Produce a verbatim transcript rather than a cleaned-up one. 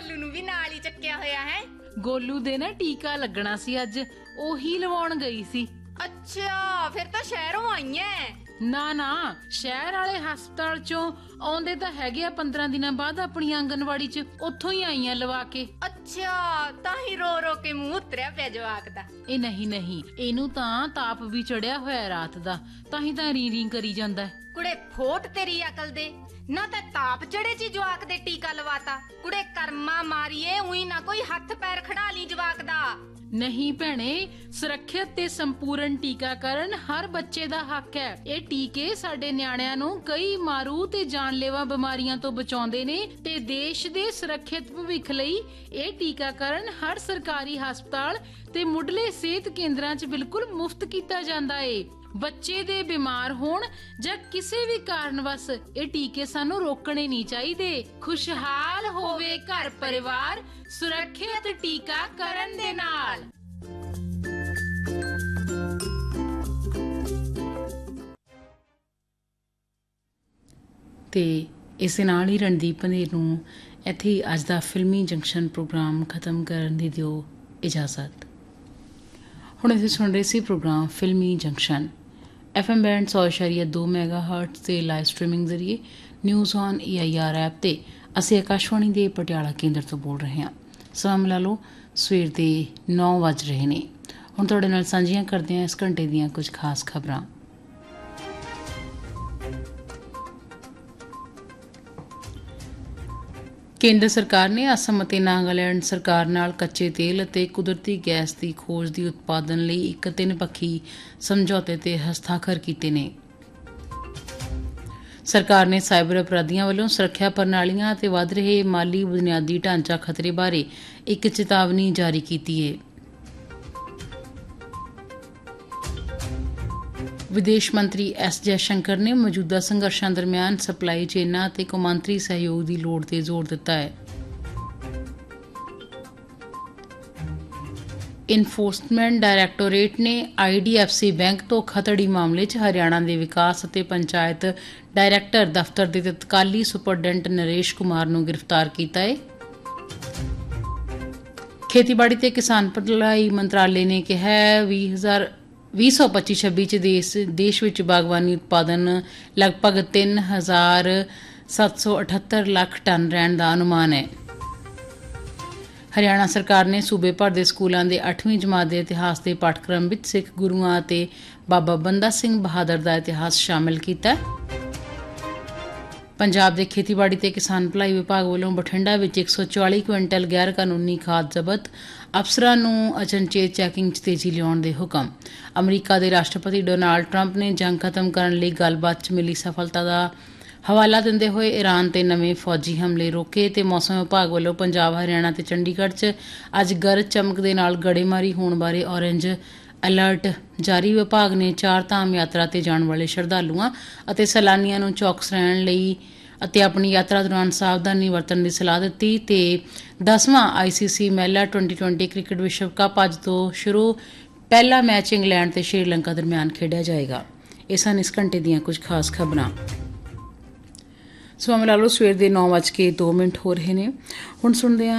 ਗੋਲੂ ਨੂੰ ਵੀ ਨਾਲ ਹੀ ਚੱਕਿਆ ਹੋਇਆ ਹੈ। ਗੋਲੂ ਦੇ ਨਾ ਟੀਕਾ ਲੱਗਣਾ ਸੀ ਅੱਜ, ਉਹੀ ਲਵਾਉਣ ਗਈ ਸੀ। ਅੱਛਾ, ਫਿਰ ਤਾਂ ਸ਼ਹਿਰੋਂ ਆਈ ਐ। ਨਾ ਨਾ, ਸ਼ਹਿਰ ਵਾਲੇ ਹਸਪਤਾਲ ਚੋਂ ਆਉਂਦੇ ਤਾਂ ਹੈਗੇ ਆ ਪੰਦਰਾਂ ਦਿਨਾਂ ਬਾਅਦ ਆਪਣੀ ਆਂਗਨਵਾੜੀ ਚ, ਉੱਥੋਂ ਹੀ ਆਈਆਂ ਲਵਾ ਕੇ। ਅੱਛਾ, ਤਾਂ ਹੀ ਰੋ ਰੋ ਕੇ ਮੂੰਹ ਉਤਰਿਆ ਪਿਆ ਜਵਾਕ ਦਾ। ਇਹ ਨਹੀਂ ਨਹੀਂ, ਇਹਨੂੰ ਤਾਂ ਤਾਪ ਵੀ ਚੜਿਆ ਹੋਇਆ ਰਾਤ ਦਾ, ਤਾਂ ਹੀ ਤਾਂ ਰੀ ਰੀ ਕਰੀ ਜਾਂਦਾ। ਕੁੜੇ ਫੋਟ ਤੇਰੀ ਅਕਲ ਦੇ, ਨਾ ਤਾਂ ਤਾਪ ਚੜੇ ਚ ਜਵਾਕ ਦੇ ਟੀਕਾ ਲਵਾਤਾ। ਕੁੜੇ ਕਰਮਾ ਮਾਰੀਏ, ਉਹੀ ਨਾ ਕੋਈ ਹੱਥ ਪੈਰ ਖੜਾ ਲਈ ਜਵਾਕ ਦਾ। ਨਹੀਂ ਭੈਣੇ, ਸੁਰੱਖਿਅਤ ਤੇ ਸੰਪੂਰਨ ਟੀਕਾਕਰਨ ਹਰ ਬੱਚੇ ਦਾ ਹੱਕ ਹੈ। ਇਹ ਟੀਕੇ ਸਾਡੇ ਨਿਆਣਿਆਂ ਨੂੰ ਕਈ ਮਾਰੂ ਤੇ ਜਾਨਲੇਵਾ ਬਿਮਾਰੀਆਂ ਤੋਂ ਬਚਾਉਂਦੇ ਨੇ ਤੇ ਦੇਸ਼ ਦੇ ਸੁਰੱਖਿਅਤ ਭਵਿੱਖ ਲਈ ਇਹ ਟੀਕਾਕਰਨ ਹਰ ਸਰਕਾਰੀ ਹਸਪਤਾਲ ਤੇ ਮੁੱਢਲੇ ਸਿਹਤ ਕੇਂਦਰਾਂ 'ਚ ਬਿਲਕੁਲ ਮੁਫਤ ਕੀਤਾ ਜਾਂਦਾ ਏ। ਬੱਚੇ ਦੇ ਬਿਮਾਰ ਹੋਣ ਜਾਂ ਕਿਸੇ ਵੀ ਕਾਰਨ ਵਸ ਇਹ ਟੀਕੇ ਸਾਨੂੰ ਰੋਕਣੇ ਨਹੀਂ ਚਾਹੀਦੇ। ਖੁਸ਼ਹਾਲ ਹੋਵੇ ਘਰ ਪਰਿਵਾਰ ਸੁਰੱਖਿਅਤ ਟੀਕਾਕਰਨ ਦੇ ਨਾਲ। ਤੇ ਇਸ ਨਾਲ ਹੀ ਰਣਦੀਪ ਪੰਧੇਰ ਨੂੰ ਇੱਥੇ ਅੱਜ ਦਾ ਫਿਲਮੀ ਜੰਕਸ਼ਨ ਪ੍ਰੋਗਰਾਮ ਖਤਮ ਕਰਨ ਦੀ ਦਿਓ ਇਜਾਜ਼ਤ। ਹੁਣ ਅਸੀਂ ਸੁਣ ਰਹੇ ਸੀ ਪ੍ਰੋਗਰਾਮ ਫਿਲਮੀ ਜੰਕਸ਼ਨ ਐਫ ਐਮ ਬੈਂਡ ਸੌ ਇਸ਼ਾਰੀਆ ਦੋ ਮੈਗਾ ਹਰਟਜ਼ ਤੇ ਲਾਈਵ ਸਟ੍ਰੀਮਿੰਗ ਜ਼ਰੀਏ news on A I R app ਤੇ ਅਸੀਂ ਆਕਾਸ਼ਵਾਣੀ ਦੇ ਪਟਿਆਲਾ ਕੇਂਦਰ ਤੋਂ ਬੋਲ ਰਹੇ ਹਾਂ। ਸਮਾਂ ਮਿਲਾ ਲਓ ਸਵੇਰ ਦੇ ਨੌ ਵੱਜ ਰਹੇ ਨੇ। ਹੁਣ ਤੁਹਾਡੇ ਨਾਲ ਸਾਂਝੀਆਂ ਕਰਦੇ ਹਾਂ ਇਸ ਘੰਟੇ ਦੀਆਂ ਕੁਝ ਖਾਸ ਖਬਰਾਂ। ਕੇਂਦਰ ਸਰਕਾਰ ਨੇ ਅਸਮ ਅਤੇ ਨਾਗਾਲੈਂਡ ਸਰਕਾਰ ਨਾਲ ਕੱਚੇ ਤੇਲ ਅਤੇ ਕੁਦਰਤੀ ਗੈਸ ਦੀ ਖੋਜ ਦੀ ਉਤਪਾਦਨ ਲਈ ਇੱਕ ਤਿੰਨ ਪੱਖੀ ਸਮਝੌਤੇ ਤੇ ਹਸਤਾਖਰ ਕੀਤੇ ਨੇ। ਸਰਕਾਰ ਨੇ ਸਾਈਬਰ ਅਪਰਾਧੀਆਂ ਵੱਲੋਂ ਸੁਰੱਖਿਆ ਪ੍ਰਣਾਲੀਆਂ ਅਤੇ ਵੱਧ ਰਹੇ ਮਾਲੀ ਬੁਨਿਆਦੀ ਢਾਂਚਾ ਖਤਰੇ ਬਾਰੇ ਇੱਕ ਚੇਤਾਵਨੀ ਜਾਰੀ ਕੀਤੀ ਹੈ। ਵਿਦੇਸ਼ ਮੰਤਰੀ ਐਸ ਜੈਸ਼ੰਕਰ ਨੇ ਮੌਜੂਦਾ ਸੰਘਰਸ਼ਾਂ ਦਰਮਿਆਨ ਸਪਲਾਈ ਚੇਨਾਂ ਅਤੇ ਕੌਮਾਂਤਰੀ ਸਹਿਯੋਗ ਦੀ ਲੋੜ ਤੇ ਜ਼ੋਰ ਦਿੱਤਾ ਹੈ। ਇਨਫੋਰਸਮੈਂਟ ਡਾਇਰੈਕਟੋਰੇਟ ਨੇ I D F C bank ਧੋਖਾਧੜੀ ਮਾਮਲੇ 'ਚ ਹਰਿਆਣਾ ਦੇ ਵਿਕਾਸ ਅਤੇ ਪੰਚਾਇਤ ਡਾਇਰੈਕਟਰ ਦਫ਼ਤਰ ਦੇ ਤਤਕਾਲੀ ਸੁਪਰਡੈਂਟ ਨਰੇਸ਼ ਕੁਮਾਰ ਨੂੰ ਗ੍ਰਿਫਤਾਰ ਕੀਤਾ ਹੈ। ਖੇਤੀਬਾੜੀ ਤੇ ਕਿਸਾਨ ਭਲਾਈ ਮੰਤਰਾਲੇ ਨੇ ਕਿਹਾ ਵੀਹ ਹਜ਼ਾਰ ਵੀਹ ਸੌ ਪੱਚੀ ਛੱਬੀ 'ਚ ਦੇਸ਼ ਦੇਸ਼ ਵਿੱਚ ਬਾਗਬਾਨੀ ਉਤਪਾਦਨ ਲਗਭਗ ਤਿੰਨ ਹਜ਼ਾਰ ਸੱਤ ਸੌ ਅਠੱਤਰ ਲੱਖ ਟਨ ਰਹਿਣ ਦਾ ਅਨੁਮਾਨ ਹੈ। ਹਰਿਆਣਾ ਸਰਕਾਰ ਨੇ ਸੂਬੇ ਭਰ ਦੇ ਸਕੂਲਾਂ ਦੇ ਅੱਠਵੀਂ ਜਮਾਤ ਦੇ ਇਤਿਹਾਸ ਦੇ ਪਾਠਕ੍ਰਮ ਵਿੱਚ ਸਿੱਖ ਗੁਰੂਆਂ ਅਤੇ ਬਾਬਾ ਬੰਦਾ ਸਿੰਘ ਬਹਾਦਰ ਦਾ ਇਤਿਹਾਸ ਸ਼ਾਮਿਲ ਕੀਤਾ। ਪੰਜਾਬ ਦੇ ਖੇਤੀਬਾੜੀ ਤੇ ਕਿਸਾਨ ਭਲਾਈ ਵਿਭਾਗ ਵੱਲੋਂ ਬਠਿੰਡਾ ਵਿੱਚ ਇੱਕ ਸੌ ਚਾਲੀ ਕੁਇੰਟਲ ਗੈਰ ਕਾਨੂੰਨੀ ਖਾਦ ਜ਼ਬਤ, ਅਫਸਰਾਂ ਨੂੰ ਅਚਨਚੇਤ ਚੈਕਿੰਗ 'ਚ ਤੇਜ਼ੀ ਲਿਆਉਣ ਦੇ ਹੁਕਮ। ਅਮਰੀਕਾ ਦੇ ਰਾਸ਼ਟਰਪਤੀ ਡੋਨਾਲਡ ਟਰੰਪ ਨੇ ਜੰਗ ਖਤਮ ਕਰਨ ਲਈ ਗੱਲਬਾਤ 'ਚ ਮਿਲੀ ਸਫਲਤਾ ਦਾ ਹਵਾਲਾ ਦਿੰਦੇ ਹੋਏ ਈਰਾਨ ਤੇ ਨਵੇਂ ਫੌਜੀ ਹਮਲੇ ਰੋਕੇ। ਤੇ ਮੌਸਮ ਵਿਭਾਗ ਵੱਲੋਂ ਪੰਜਾਬ, ਹਰਿਆਣਾ ਤੇ ਚੰਡੀਗੜ੍ਹ 'ਚ ਅੱਜ ਗਰਜ ਚਮਕ ਦੇ ਨਾਲ ਗੜੇਮਾਰੀ ਹੋਣ ਬਾਰੇ ਔਰੇਂਜ ਅਲਰਟ ਜਾਰੀ। ਵਿਭਾਗ ਨੇ ਚਾਰ ਧਾਮ ਯਾਤਰਾ ਤੇ ਜਾਣ ਵਾਲੇ ਸ਼ਰਧਾਲੂਆਂ ਅਤੇ ਸੈਲਾਨੀਆਂ ਨੂੰ ਚੌਕਸ ਰਹਿਣ ਲਈ ਅਤੇ ਆਪਣੀ ਯਾਤਰਾ ਦੌਰਾਨ ਸਾਵਧਾਨੀ ਵਰਤਣ ਦੀ ਸਲਾਹ ਦਿੱਤੀ। ਤੇ ਦਸਵਾਂ ਆਈ ਸੀ ਸੀ ਮਹਿਲਾ ਟਵੈਂਟੀ ਟਵੈਂਟੀ ਕ੍ਰਿਕਟ ਵਿਸ਼ਵ ਕੱਪ ਅੱਜ ਤੋਂ ਸ਼ੁਰੂ। ਪਹਿਲਾ ਮੈਚ ਇੰਗਲੈਂਡ ਤੇ ਸ਼੍ਰੀਲੰਕਾ ਦਰਮਿਆਨ ਖੇਡਿਆ ਜਾਏਗਾ। ਇਹ ਸਨ ਇਸ ਘੰਟੇ ਦੀਆਂ ਕੁਝ ਖਾਸ ਖਬਰਾਂ। ਸਮਾਂ ਮਿਲਾ ਲਓ ਸਵੇਰ ਦੇ ਨੌ ਵੱਜ ਕੇ ਦੋ ਮਿੰਟ ਹੋ ਰਹੇ ਨੇ। ਹੁਣ ਸੁਣਦੇ ਹਾਂ